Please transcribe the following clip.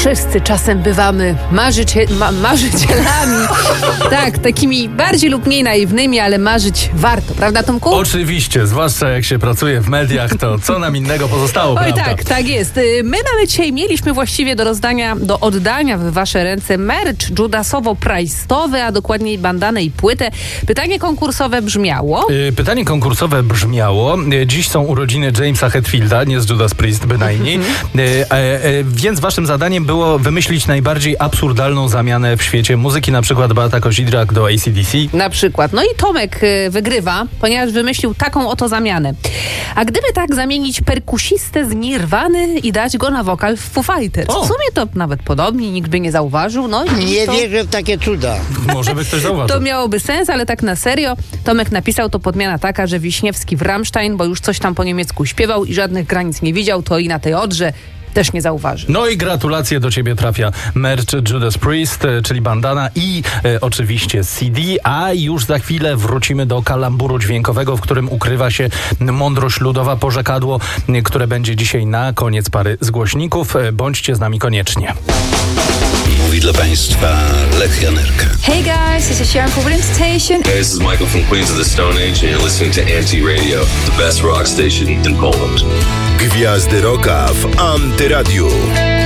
Wszyscy czasem bywamy marzycielami. Tak, takimi bardziej lub mniej naiwnymi, ale marzyć warto, prawda, Tomku? Oczywiście, zwłaszcza jak się pracuje w mediach, to co nam innego pozostało, Oj, prawda? tak jest. My nawet dzisiaj mieliśmy właściwie do oddania w wasze ręce merch judasowo-prajstowy, a dokładniej bandanę i płytę. Pytanie konkursowe brzmiało... Dziś są urodziny Jamesa Hetfielda, nie z Judas Priest bynajmniej. Więc waszym zadaniem było wymyślić najbardziej absurdalną zamianę w świecie muzyki, na przykład Beata Kozidrak do AC/DC. Na przykład. No i Tomek wygrywa, ponieważ wymyślił taką oto zamianę. A gdyby tak zamienić perkusistę z Nirwany i dać go na wokal w Foo Fighters? W sumie to nawet podobnie, nikt by nie zauważył. No, nie wierzę w takie cuda. Może by ktoś zauważył. To miałoby sens, ale tak na serio. Tomek napisał, to podmiana taka, że Wiśniewski w Rammstein, bo już coś tam po niemiecku śpiewał i żadnych granic nie widział, to i na tej Odrze też nie zauważy. No i gratulacje, do ciebie trafia merch Judas Priest, czyli bandana i oczywiście CD, a już za chwilę wrócimy do kalamburu dźwiękowego, w którym ukrywa się mądrość ludowa, porzekadło, które będzie dzisiaj na koniec pary z głośników. Bądźcie z nami koniecznie. Mówi dla państwa Lech Janerka. Hey guys, this is Sharon from Station. Hey, this is Michael from Queens of the Stone Age and you're listening to Anti-Radio, the best rock station in Poland. Gwiazdy Rocka w Antyradiu.